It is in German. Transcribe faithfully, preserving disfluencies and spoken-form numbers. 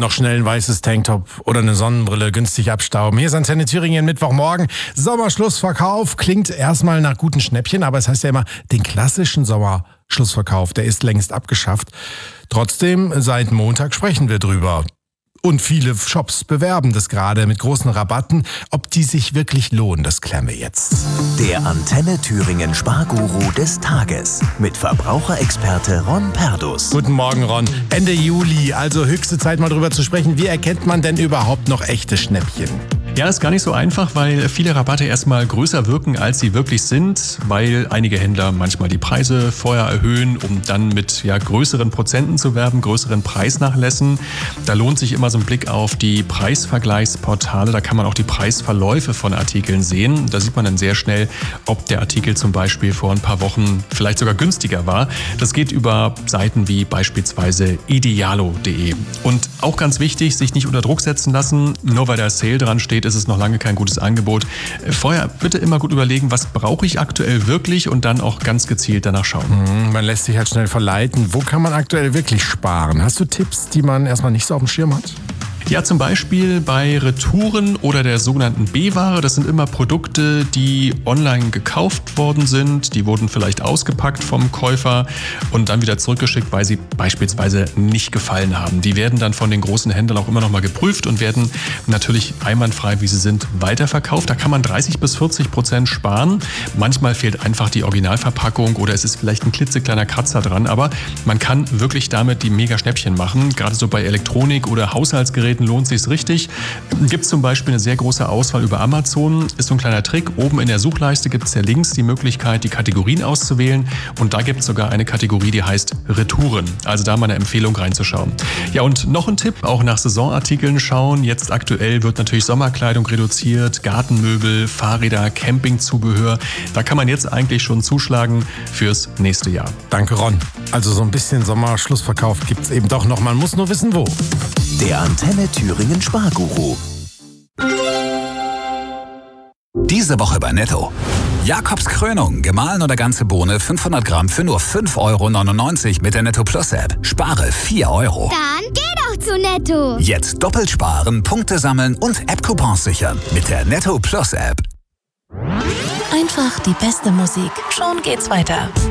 Noch schnell ein weißes Tanktop oder eine Sonnenbrille günstig abstauben. Hier ist Antenne Thüringen, Mittwochmorgen. Sommerschlussverkauf klingt erstmal nach guten Schnäppchen, aber es heißt ja immer, den klassischen Sommerschlussverkauf, der ist längst abgeschafft. Trotzdem, seit Montag sprechen wir drüber. Und viele Shops bewerben das gerade mit großen Rabatten. Ob die sich wirklich lohnen, das klären wir jetzt. Der Antenne Thüringen Sparguru des Tages mit Verbraucherexperte Ron Perdus. Guten Morgen, Ron. Ende Juli, also höchste Zeit mal drüber zu sprechen. Wie erkennt man denn überhaupt noch echte Schnäppchen? Ja, ist gar nicht so einfach, weil viele Rabatte erstmal größer wirken, als sie wirklich sind, weil einige Händler manchmal die Preise vorher erhöhen, um dann mit ja, größeren Prozenten zu werben, größeren Preisnachlässen. Da lohnt sich immer so ein Blick auf die Preisvergleichsportale. Da kann man auch die Preisverläufe von Artikeln sehen. Da sieht man dann sehr schnell, ob der Artikel zum Beispiel vor ein paar Wochen vielleicht sogar günstiger war. Das geht über Seiten wie beispielsweise idealo punkt de. Und auch ganz wichtig, sich nicht unter Druck setzen lassen, nur weil der Sale dran steht, ist es noch lange kein gutes Angebot. Vorher bitte immer gut überlegen, was brauche ich aktuell wirklich und dann auch ganz gezielt danach schauen. Mhm, man lässt sich halt schnell verleiten. Wo kann man aktuell wirklich sparen? Hast du Tipps, die man erstmal nicht so auf dem Schirm hat? Ja, zum Beispiel bei Retouren oder der sogenannten B-Ware. Das sind immer Produkte, die online gekauft worden sind. Die wurden vielleicht ausgepackt vom Käufer und dann wieder zurückgeschickt, weil sie beispielsweise nicht gefallen haben. Die werden dann von den großen Händlern auch immer noch mal geprüft und werden natürlich einwandfrei, wie sie sind, weiterverkauft. Da kann man dreißig bis vierzig Prozent sparen. Manchmal fehlt einfach die Originalverpackung oder es ist vielleicht ein klitzekleiner Kratzer dran. Aber man kann wirklich damit die Mega-Schnäppchen machen. Gerade so bei Elektronik oder Haushaltsgeräten lohnt sich's richtig. Gibt es zum Beispiel eine sehr große Auswahl über Amazon. Ist so ein kleiner Trick. Oben in der Suchleiste gibt es ja links die Möglichkeit, die Kategorien auszuwählen. Und da gibt es sogar eine Kategorie, die heißt Retouren. Also da mal eine Empfehlung reinzuschauen. Ja, und noch ein Tipp, auch nach Saisonartikeln schauen. Jetzt aktuell wird natürlich Sommerkleidung reduziert, Gartenmöbel, Fahrräder, Campingzubehör. Da kann man jetzt eigentlich schon zuschlagen fürs nächste Jahr. Danke, Ron. Also so ein bisschen Sommerschlussverkauf gibt es eben doch noch. Man muss nur wissen, wo. Der Antenne Thüringen Sparguru. Diese Woche bei Netto. Jakobs Krönung, gemahlen oder ganze Bohne fünfhundert Gramm für nur fünf Euro neunundneunzig mit der Netto Plus App. Spare vier Euro. Dann geh doch zu Netto. Jetzt doppelt sparen, Punkte sammeln und App-Coupons sichern mit der Netto Plus App. Einfach die beste Musik. Schon geht's weiter.